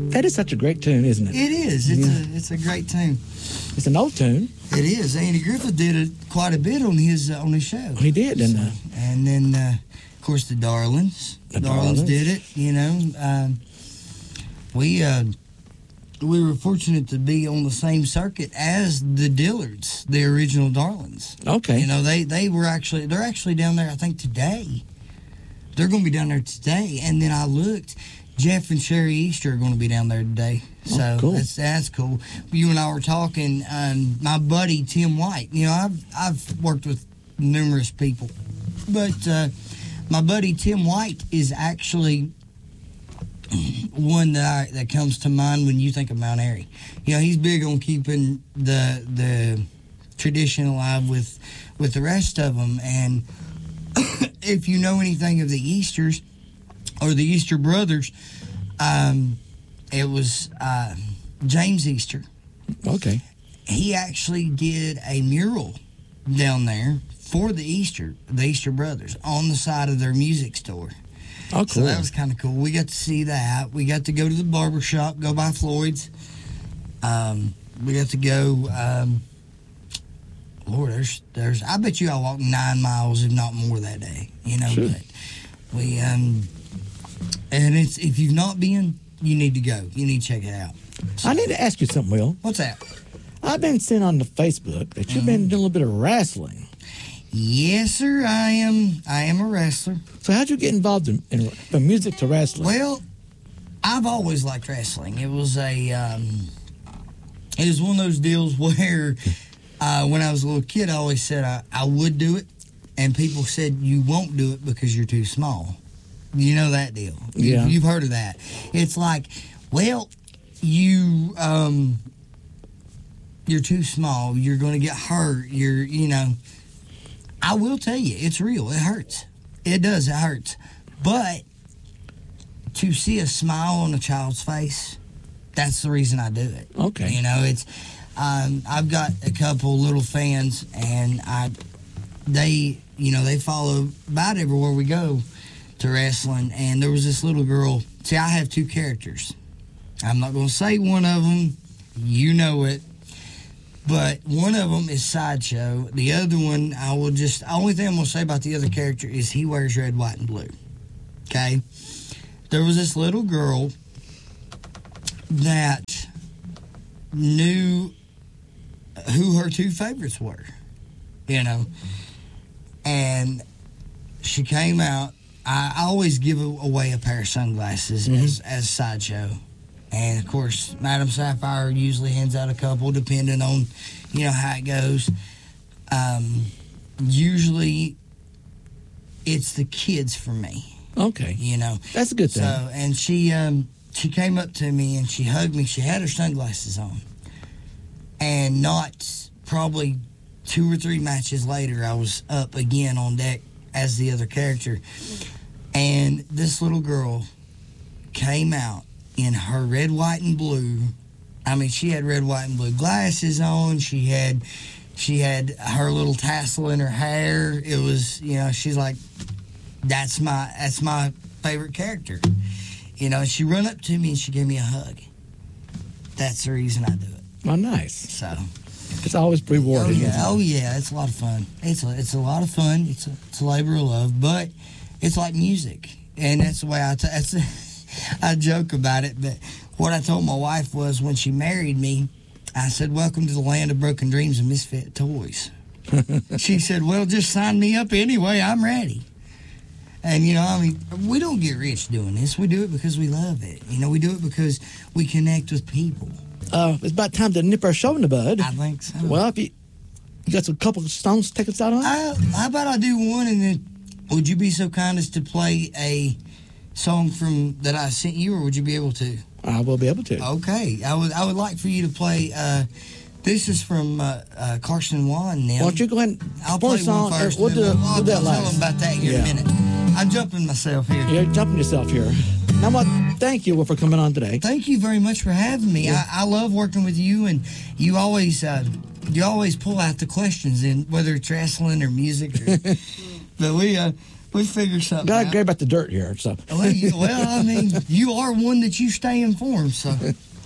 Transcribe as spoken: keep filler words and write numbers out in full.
That is such a great tune, isn't it? It is. It's Yeah. a it's a great tune. It's an old tune. It is. Andy Griffith did it quite a bit on his uh, on his show. He did, and So, uh, and then uh, of course the Darlings. The Darlings Darlings. did it. You know, um, we uh, we were fortunate to be on the same circuit as the Dillards, the original Darlings. okay. You know, they they were actually they're actually down there. I think today. They're going to be down there today. And then I looked. Jeff and Sherry Easter are going to be down there today. So Oh, cool. that's that's cool. You and I were talking. Um, my buddy Tim White. You know, I've I've worked with numerous people, but uh, my buddy Tim White is actually one that I, that comes to mind when you think of Mount Airy. You know, he's big on keeping the the tradition alive with with the rest of them. And if you know anything of the Easters or the Easter Brothers, um, it was uh, James Easter. Okay. He actually did a mural down there for the Easter, the Easter Brothers, on the side of their music store. Oh, cool. So that was kind of cool. We got to see that. We got to go to the barber shop, go by Floyd's. Um, we got to go. Um, Lord, there's, there's. I bet you I walked nine miles, if not more, that day. You know, Sure. but we um, and it's if you've not been, you need to go. You need to check it out. I need to ask you something, Will. What's that? I've been seeing on the Facebook that you've been doing a little bit of wrestling. Yes, sir. I am. I am a wrestler. So how'd you get involved in, in from music to wrestling? Well, I've always liked wrestling. It was a. Um, it was one of those deals where. Uh, when I was a little kid, I always said I, I would do it, and people said you won't do it because you're too small. You know that deal. You- Yeah. You've heard of that. It's like, well, you um, you're too small. You're going to get hurt. You're, you know. I will tell you, it's real. It hurts. It does. It hurts. But to see a smile on a child's face, that's the reason I do it. Okay. You know, it's. Um, I've got a couple little fans, and I, they, you know, they follow about everywhere we go to wrestling. And there was this little girl. See, I have two characters. I'm not going to say one of them. You know it. But one of them is Sideshow. The other one, I will just, the only thing I'm going to say about the other character is he wears red, white, and blue. Okay? There was this little girl that knew who her two favorites were, you know. And she came out. I always give away a pair of sunglasses Mhm. as, as Sideshow. And, of course, Madam Sapphire usually hands out a couple depending on, you know, how it goes. Um, usually, it's the kids for me, Okay. you know. That's a good thing. So, and she um, she came up to me and she hugged me. She had her sunglasses on. And not probably two or three matches later, I was up again on deck as the other character. And this little girl came out in her red, white, and blue. I mean, she had red, white, and blue glasses on. She had she had her little tassel in her hair. It was, you know, she's like, that's my that's my favorite character. You know, she run up to me and she gave me a hug. That's the reason I do it. Oh, nice. So, It's always rewarding. oh yeah, isn't it? oh yeah, it's a lot of fun. It's a, it's a lot of fun. It's a, it's a labor of love, but it's like music, and that's the way I t- that's I joke about it. But what I told my wife was when she married me, I said, "Welcome to the land of broken dreams and misfit toys." She said, "Well, just sign me up anyway. I'm ready." And, you know, I mean, we don't get rich doing this. We do it because we love it. You know, we do it because we connect with people. Uh, it's about time to nip our show in the bud. I think so. Well, if you, you got some couple of songs to take us out on? I, how about I do one, and then would you be so kind as to play a song from that I sent you, or would you be able to? I will be able to. Okay. I would I would like for you to play, uh, this is from uh, uh, Carson Wan. Now. Why don't you go ahead and I'll pour play a song? one first. We'll do, and then we'll I'll, do that I'll tell last. them about that here in Yeah. a minute. I'm jumping myself here. You're jumping yourself here. Now, well, thank you for coming on today. Thank you very much for having me. Yeah. I, I love working with you, and you always uh, you always pull out the questions, in whether it's wrestling or music. Or, but we uh, We figure something Gotta out. grab out the dirt here. So Well, you, well, I mean, you are one that you stay informed, so.